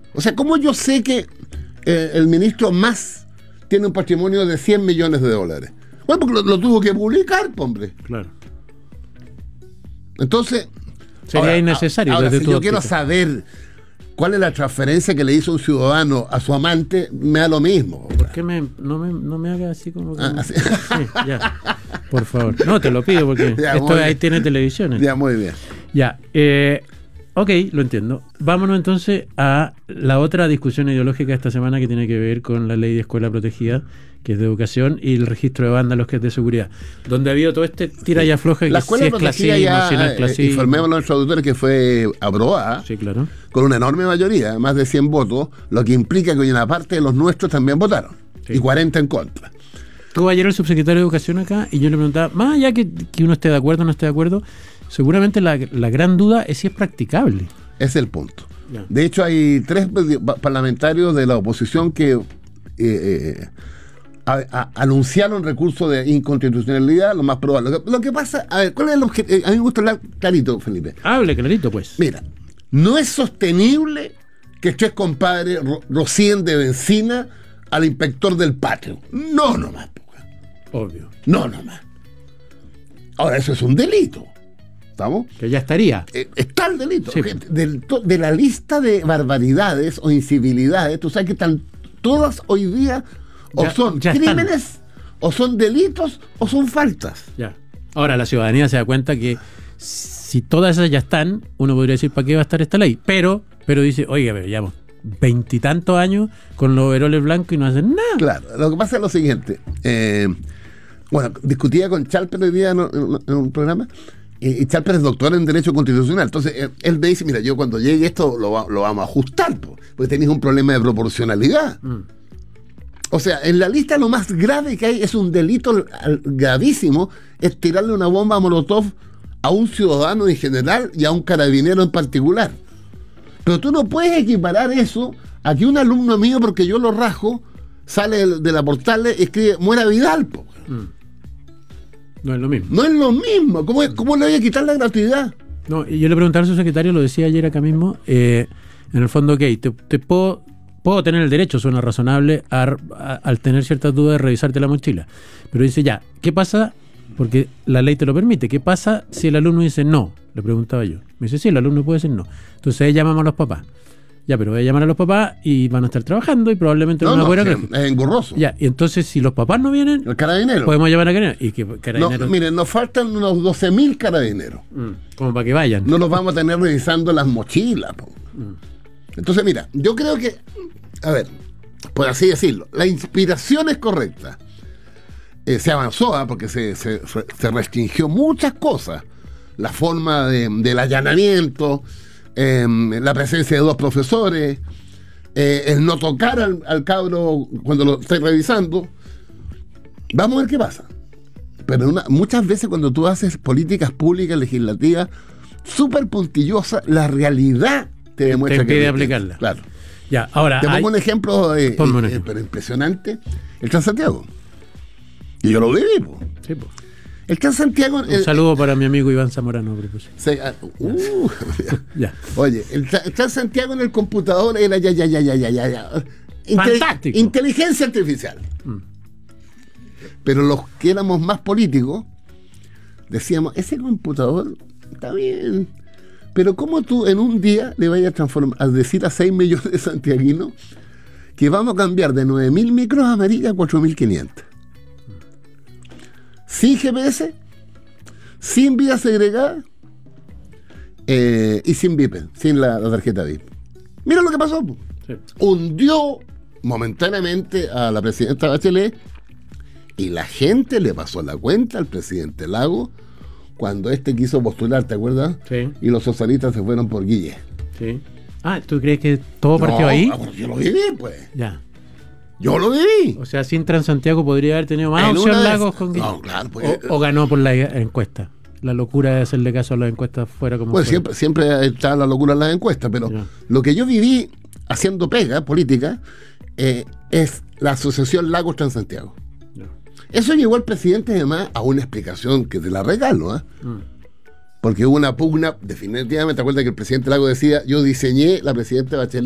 O sea, ¿cómo yo sé que el ministro Mas tiene un patrimonio de $100 millones? Bueno, porque lo tuvo que publicar, hombre. Claro. Entonces... Sería innecesario. Ahora, desde si tu yo quiero óptica. saber cuál es la transferencia que le hizo un ciudadano a su amante, me da lo mismo. ¿Por qué no me hagas así como... Así. Sí, ya. Por favor. No, te lo pido porque Ya, esto muy ahí bien. tiene televisiones. Ya, muy bien. Ya. Ok, lo entiendo. Vámonos entonces a la otra discusión ideológica de esta semana que tiene que ver con la ley de escuela protegida, que es de educación, y el registro de vándalos, que es de seguridad. Donde ha habido todo este tira y afloja, La que escuela si es protegida clasismo, si no es ya, clasismo. informemos a nuestros auditores que fue aprobada Sí, claro. con una enorme mayoría, más de 100 votos, lo que implica que una parte de los nuestros también votaron, Sí. y 40 en contra. Tuvo ayer el subsecretario de Educación acá y yo le preguntaba, más allá que uno esté de acuerdo o no esté de acuerdo, seguramente la gran duda es si es practicable. Ese es el punto. Ya. De hecho, hay 3 parlamentarios de la oposición que anunciaron recurso de inconstitucionalidad, lo más probable. Lo que pasa, a ver, ¿cuál es el objetivo? A mí me gusta hablar clarito, Felipe. Hable clarito, pues. Mira, no es sostenible que tres compadres rocíen de benzina al inspector del patio. No, nomás. Obvio. No, nomás. Ahora, eso es un delito. ¿Estamos? Que ya estaría. Está el delito. Sí. De la lista de barbaridades o incivilidades, tú sabes que están todas hoy día o Ya- son ya crímenes, están. o son delitos, o son faltas. Ya. Ahora la ciudadanía se da cuenta que si todas esas ya están, uno podría decir, ¿para qué va a estar esta ley? Pero dice, oiga, pero llevamos 20 y tantos años con los overoles blancos y no hacen nada. Claro, lo que pasa es lo siguiente. Bueno, discutía con Chalper hoy día en un programa, y Chalper es doctor en Derecho Constitucional. Entonces, él me dice, mira, yo cuando llegue esto lo vamos a ajustar, porque tenéis un problema de proporcionalidad. O sea, en la lista lo más grave que hay es un delito gravísimo, es tirarle una bomba molotov a un ciudadano en general y a un carabinero en particular. Pero tú no puedes equiparar eso a que un alumno mío, porque yo lo rajo, sale de la portal y escribe, muera Vidal, po. No es lo mismo. No es lo mismo. ¿Cómo le voy a quitar la gratuidad? No, y yo le preguntaba a su secretario, lo decía ayer acá mismo, en el fondo, ok, te puedo tener el derecho, suena razonable, al tener ciertas dudas de revisarte la mochila. Pero dice, ya, ¿qué pasa? Porque la ley te lo permite. ¿Qué pasa si el alumno dice no? Le preguntaba yo. Me dice, sí, el alumno puede decir no. Entonces ahí llamamos a los papás. Ya, pero voy a llamar a los papás y van a estar trabajando y probablemente no van a poder es hacer. engorroso. Ya, y entonces si los papás no vienen, El carabinero. podemos llamar a Carabineros. Y que No, Carabineros, miren, nos faltan unos 12.000 carabineros. como para que vayan. No los vamos a tener revisando las mochilas, po. Entonces, mira, yo creo que, a ver, por así decirlo, la inspiración es correcta. Se avanzó, porque se restringió muchas cosas. La forma del allanamiento, la presencia de 2 profesores, el no tocar al cabro cuando lo estáis revisando. Vamos a ver qué pasa. Pero muchas veces cuando tú haces políticas públicas, legislativas, súper puntillosas, la realidad te demuestra impide que aplicarla. Claro. Ya, ahora, Te pongo un ejemplo, Ponme un ejemplo. pero impresionante. El Transantiago. Y yo lo viví, po. Sí, pues. El Transantiago... Un saludo para mi amigo Iván Zamorano. ya. Ya. Oye, el Transantiago en el computador era ya. Fantástico. Inteligencia artificial. Pero los que éramos más políticos decíamos, ese computador está bien, pero ¿cómo tú en un día le vayas a decir a 6 millones de santiaguinos que vamos a cambiar de 9.000 micros amarillas a 4.500? Sin GPS, sin vía segregada y sin VIP, sin la tarjeta VIP. Mira lo que pasó. Sí. Hundió momentáneamente a la presidenta Bachelet y la gente le pasó la cuenta al presidente Lago cuando quiso postular, ¿te acuerdas? Sí. Y los socialistas se fueron por Guille. Sí. Ah, ¿tú crees que todo partió ahí? Yo lo viví, pues. Ya. Yo lo viví. O sea, sin Transantiago podría haber tenido más En opción una de Lagos esas- con No, claro, pues. o ganó por la encuesta. La locura de hacerle caso a las encuestas fuera como Bueno, fuera. siempre está la locura en las encuestas, pero Ya. lo que yo viví haciendo pega política es la asociación Lagos Transantiago. Ya. Eso llegó al presidente además a una explicación que te la regalo, ¿eh? Porque hubo una pugna, definitivamente, ¿te acuerdas que el presidente Lago decía, yo diseñé la presidenta Bachelet